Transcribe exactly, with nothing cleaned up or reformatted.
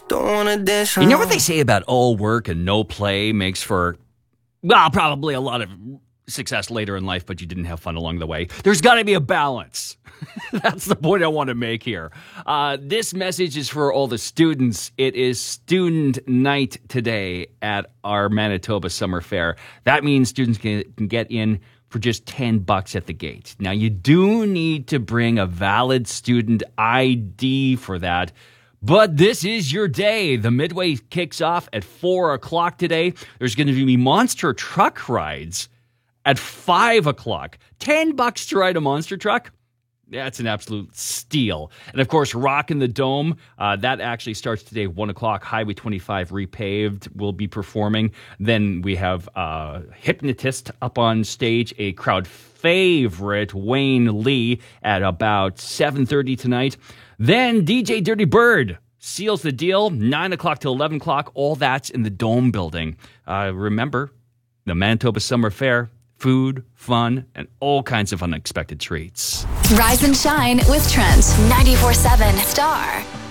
Don't wanna dance. You know what they say about all work and no play makes for, well, probably a lot of success later in life, but you didn't have fun along the way. There's got to be a balance. That's the point I want to make here. Uh, this message is for all the students. It is student night today at our Manitoba Summer Fair. That means students can, can get in for just ten bucks at the gate. Now, you do need to bring a valid student I D for that. But this is your day. The Midway kicks off at four o'clock today. There's going to be monster truck rides at five o'clock. ten bucks to ride a monster truck? That's an absolute steal. And of course, Rock in the Dome, uh, that actually starts today at one o'clock. Highway twenty-five repaved will be performing. Then we have uh, Hypnotist up on stage, a crowd favorite, Wayne Lee, at about seven thirty tonight. Then D J Dirty Bird seals the deal, nine o'clock to eleven o'clock. All that's in the Dome building. Uh, remember, the Manitoba Summer Fair. Food, fun, and all kinds of unexpected treats. Rise and shine with Trent. ninety-four seven Star.